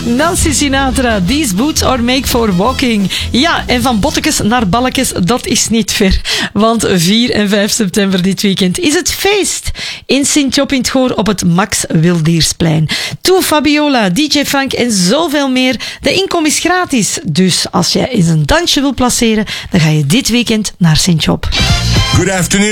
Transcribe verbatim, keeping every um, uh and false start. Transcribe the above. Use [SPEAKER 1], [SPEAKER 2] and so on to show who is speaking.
[SPEAKER 1] Nancy Sinatra, These Boots Are Made for Walking. Ja, en van Bottekes naar Balkjes, dat is niet ver. Want vier en vijf september dit weekend is het feest in Sint-Job in het Goor op het Max Wildiersplein. Toe Fabiola, D J Frank en zoveel meer. De inkom is gratis. Dus als jij eens een dansje wil placeren, dan ga je dit weekend naar Sint-Job.
[SPEAKER 2] Good afternoon.